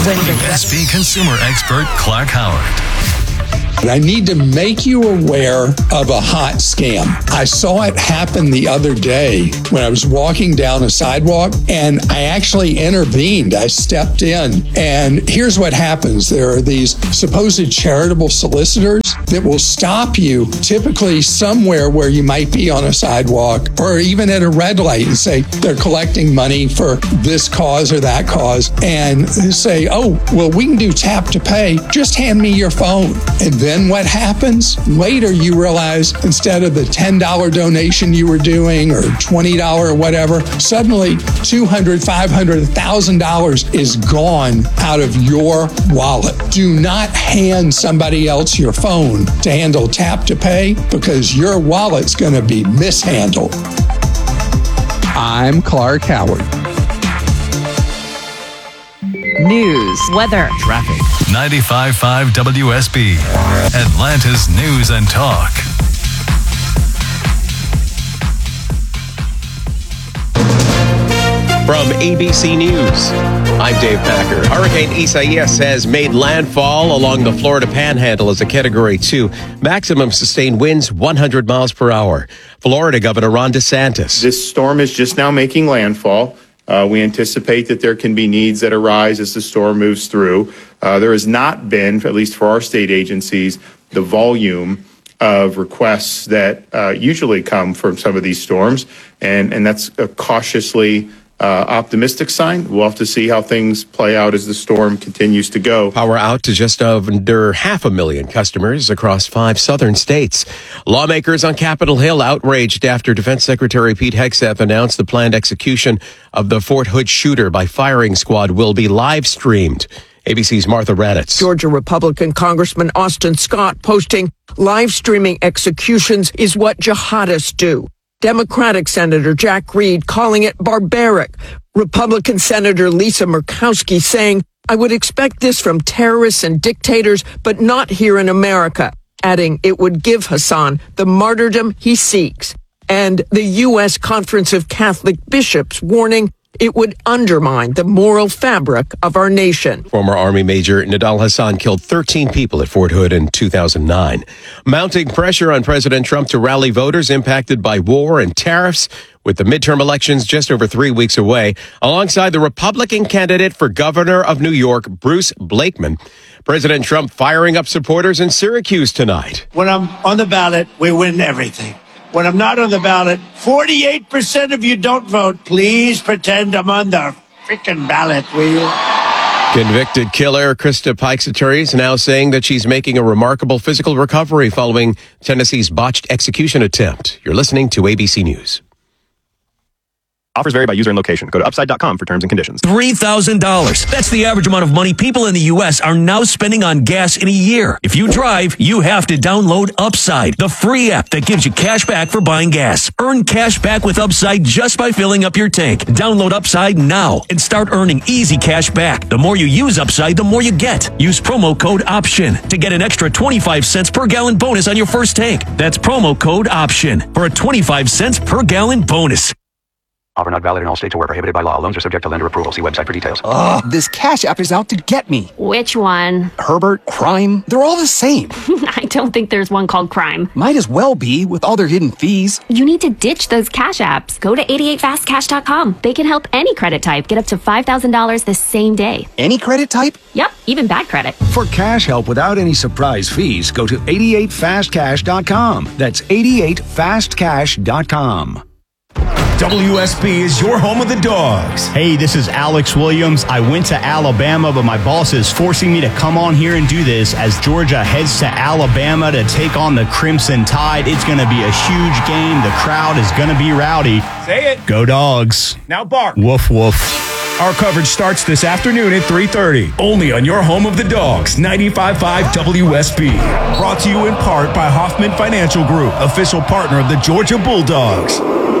WSB consumer expert Clark Howard. I need to make you aware of a hot scam. I saw it happen the other day when I was walking down a sidewalk, and I actually intervened. I stepped in, and here's what happens. There are these supposed charitable solicitors that will stop you typically somewhere where you might be on a sidewalk or even at a red light and say they're collecting money for this cause or that cause, and say, oh, well, we can do tap to pay. Just hand me your phone. And then what happens? Later, you realize instead of the $10 donation you were doing or $20 or whatever, suddenly $200, $500, $1,000 is gone out of your wallet. Do not hand somebody else your phone to handle tap to pay because your wallet's going to be mishandled. I'm Clark Howard. News, weather, traffic. 95.5 WSB, Atlanta's News and Talk. From ABC News, I'm Dave Packer. Hurricane Isaias has made landfall along the Florida Panhandle as a Category 2. Maximum sustained winds 100 miles per hour. Florida Governor Ron DeSantis. This storm is just now making landfall. We anticipate that there can be needs that arise as the storm moves through. There has not been, at least for our state agencies, the volume of requests that usually come from some of these storms, and that's a cautiously optimistic sign. We'll have to see how things play out as the storm continues to go. Power out to just under 500,000 customers across 5 southern states. Lawmakers on Capitol Hill outraged after Defense Secretary Pete Hegseth announced the planned execution of the Fort Hood shooter by firing squad will be live streamed. ABC's Martha Raddatz. Georgia Republican Congressman Austin Scott posting, live streaming executions is what jihadists do. Democratic Senator Jack Reed calling it barbaric. Republican Senator Lisa Murkowski saying, I would expect this from terrorists and dictators, but not here in America, adding it would give Hassan the martyrdom he seeks. And the U.S. Conference of Catholic Bishops warning it would undermine the moral fabric of our nation. Former Army Major Nidal Hassan killed 13 people at Fort Hood in 2009. Mounting pressure on President Trump to rally voters impacted by war and tariffs, with the midterm elections just over 3 weeks away, alongside the Republican candidate for governor of New York, Bruce Blakeman. President Trump firing up supporters in Syracuse tonight. When I'm on the ballot, we win everything. When I'm not on the ballot, 48% of you don't vote. Please pretend I'm on the freaking ballot, will you? Convicted killer Krista Pike's attorneys now saying that she's making a remarkable physical recovery following Tennessee's botched execution attempt. You're listening to ABC News. Offers vary by user and location. Go to upside.com for terms and conditions. $3,000. That's the average amount of money people in the U.S. are now spending on gas in a year. If you drive, you have to download Upside, the free app that gives you cash back for buying gas. Earn cash back with Upside just by filling up your tank. Download Upside now and start earning easy cash back. The more you use Upside, the more you get. Use promo code OPTION to get an extra 25 cents per gallon bonus on your first tank. That's promo code OPTION for a 25 cents per gallon bonus. Offer not valid in all states or where prohibited by law. Loans are subject to lender approval. See website for details. This Cash App is out to get me. Which one? Herbert, Crime, they're all the same. I don't think there's one called Crime. Might as well be with all their hidden fees. You need to ditch those Cash Apps. Go to 88fastcash.com. They can help any credit type get up to $5,000 the same day. Any credit type? Yep, even bad credit. For cash help without any surprise fees, go to 88fastcash.com. That's 88fastcash.com. WSB is your home of the Dogs. Hey, this is Alex Williams. I went to Alabama, but my boss is forcing me to come on here and do this as Georgia heads to Alabama to take on the Crimson Tide. It's going to be a huge game. The crowd is going to be rowdy. Say it. Go Dogs. Now bark. Woof, woof. Our coverage starts this afternoon at 3:30. Only on your home of the Dogs, 95.5 WSB. Brought to you in part by Hoffman Financial Group, official partner of the Georgia Bulldogs.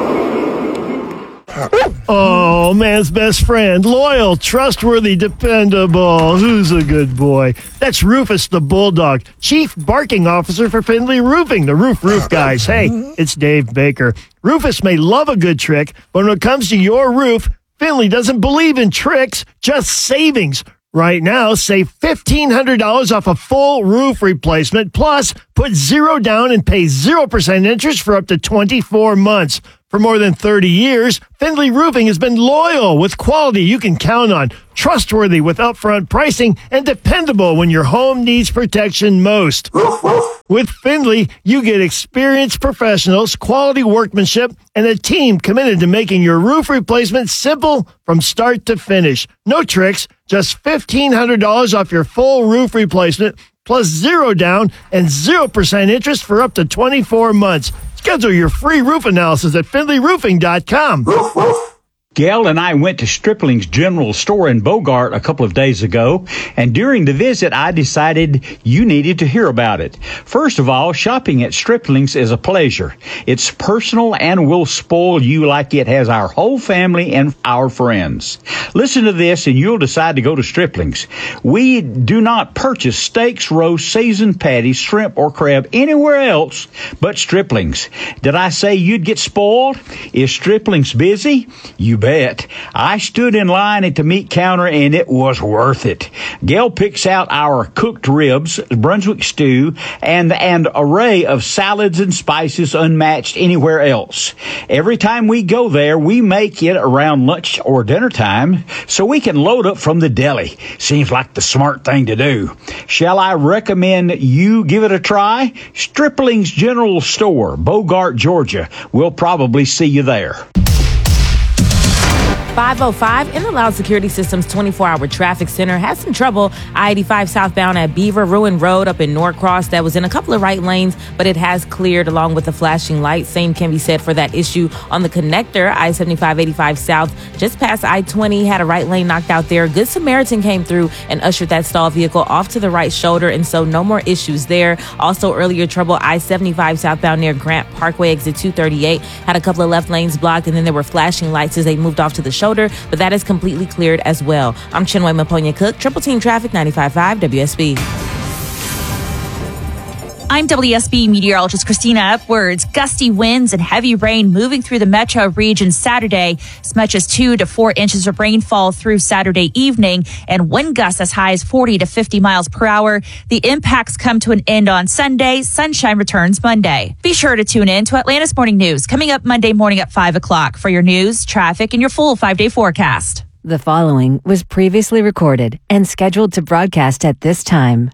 Oh, man's best friend. Loyal, trustworthy, dependable. Who's a good boy? That's Rufus the Bulldog, Chief Barking Officer for Findlay Roofing, the roof guys. Hey, it's Dave Baker. Rufus may love a good trick, but when it comes to your roof, Findlay doesn't believe in tricks, just savings. Right now, save $1,500 off a full roof replacement, plus put zero down and pay 0% interest for up to 24 months. For more than 30 years, Findlay Roofing has been loyal with quality you can count on, trustworthy with upfront pricing, and dependable when your home needs protection most. With Findlay, you get experienced professionals, quality workmanship, and a team committed to making your roof replacement simple from start to finish. No tricks, just $1,500 off your full roof replacement, plus zero down and 0% interest for up to 24 months. Schedule your free roof analysis at FindlayRoofing.com. Gail and I went to Stripling's General Store in Bogart a couple of days ago, and during the visit, I decided you needed to hear about it. First of all, shopping at Stripling's is a pleasure. It's personal and will spoil you like it has our whole family and our friends. Listen to this and you'll decide to go to Stripling's. We do not purchase steaks, roasts, seasoned patties, shrimp, or crab anywhere else but Stripling's. Did I say you'd get spoiled? Is Stripling's busy? You bet. I stood in line at the meat counter and it was worth it. Gail picks out our cooked ribs, Brunswick stew, and an array of salads and spices unmatched anywhere else. Every time we go there, we make it around lunch or dinner time so we can load up from the deli. Seems like the smart thing to do. Shall I recommend you give it a try? Stripling's General Store, Bogart, Georgia. We'll probably see you there. 505 in the Loud Security Systems 24-hour traffic center has some trouble. I-85 southbound at Beaver Ruin Road up in Norcross. That was in a couple of right lanes, but it has cleared along with the flashing lights. Same can be said for that issue on the connector. I-75-85 south just past I-20 had a right lane knocked out there. Good Samaritan came through and ushered that stalled vehicle off to the right shoulder, and so no more issues there. Also earlier trouble, I-75 southbound near Grant Parkway, exit 238, had a couple of left lanes blocked, and then there were flashing lights as they moved off to the shoulder, but that is completely cleared as well. I'm Chinwe Maponya Cook, Triple Team Traffic, 95.5 WSB. I'm WSB meteorologist Christina Upwards. Gusty winds and heavy rain moving through the metro region Saturday. As much as 2 to 4 inches of rainfall through Saturday evening, and wind gusts as high as 40 to 50 miles per hour. The impacts come to an end on Sunday. Sunshine returns Monday. Be sure to tune in to Atlanta's Morning News coming up Monday morning at 5 o'clock for your news, traffic, and your full 5-day forecast. The following was previously recorded and scheduled to broadcast at this time.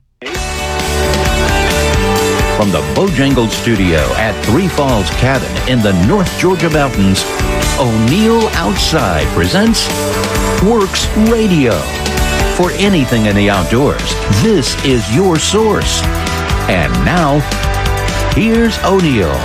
From the Bojangles Studio at Three Falls Cabin in the North Georgia Mountains, O'Neill Outside presents Works Radio. For anything in the outdoors, this is your source. And now, here's O'Neill.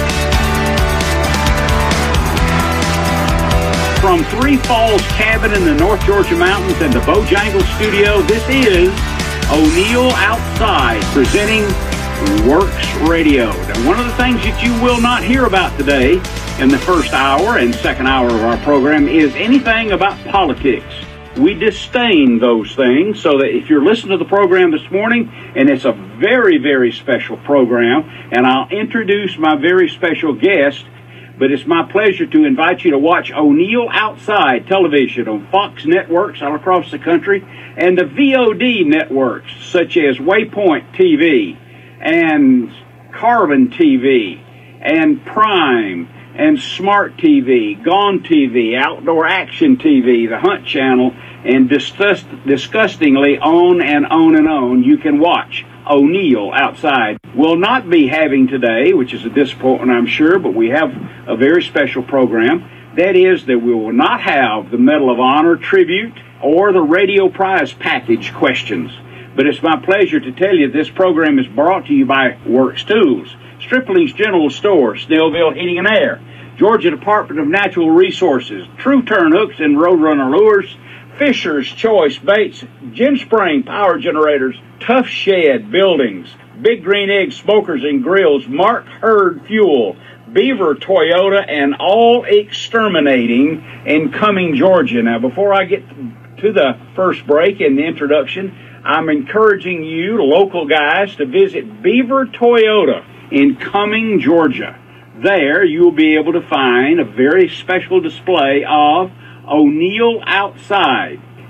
From Three Falls Cabin in the North Georgia Mountains and the Bojangles Studio, this is O'Neill Outside presenting Works Radio. Now, one of the things that you will not hear about today in the first hour and second hour of our program is anything about politics. We disdain those things, so that if you're listening to the program this morning, and it's a very, very special program, and I'll introduce my very special guest, but it's my pleasure to invite you to watch O'Neill Outside television on Fox networks all across the country and the VOD networks such as Waypoint TV and Carbon TV and Prime and Smart TV, Gone TV, Outdoor Action TV, the Hunt Channel, and disgustingly on and on and on. You can watch O'Neill Outside. We'll not be having today, which is a disappointment, I'm sure, but we have a very special program. That is that we will not have the Medal of Honor tribute or the radio prize package questions. But it's my pleasure to tell you this program is brought to you by Works Tools, Stripling's General Store, Snellville Heating and Air, Georgia Department of Natural Resources, True Turn Hooks and Roadrunner Lures, Fisher's Choice Baits, Gin Spring Power Generators, Tough Shed Buildings, Big Green Egg Smokers and Grills, Mark Hurd Fuel, Beaver Toyota, and All Exterminating in Cumming, Georgia. Now, before I get to the first break and the introduction, I'm encouraging you, local guys, to visit Beaver Toyota in Cumming, Georgia. There, you'll be able to find a very special display of O'Neill Outside.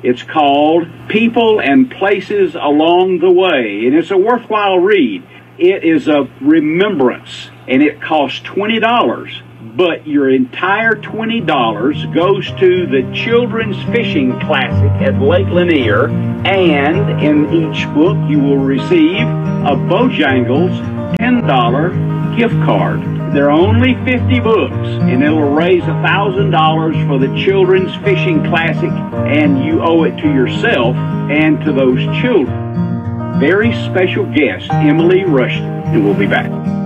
It's called People and Places Along the Way, and it's a worthwhile read. It is a remembrance, and it costs $20, but your entire $20 goes to the Children's Fishing Classic at Lake Lanier, and in each book you will receive a Bojangles $10 gift card. There are only 50 books, and it'll raise $1,000 for the Children's Fishing Classic, and you owe it to yourself and to those children. Very special guest, Emily Rushton, and we'll be back.